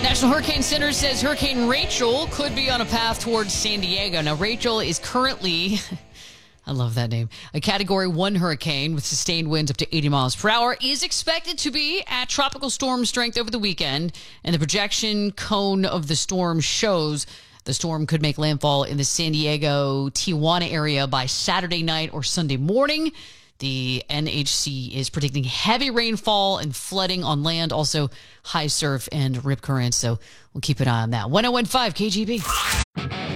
National Hurricane Center says Hurricane Rachel could be on a path towards San Diego. Now, Rachel is currently, I love that name, a Category 1 hurricane with sustained winds up to 80 miles per hour, is expected to be at tropical storm strength over the weekend. And the projection cone of the storm shows the storm could make landfall in the San Diego, Tijuana area by Saturday night or Sunday morning. The NHC is predicting heavy rainfall and flooding on land, also high surf and rip currents. So we'll keep an eye on that. 1015 KGB.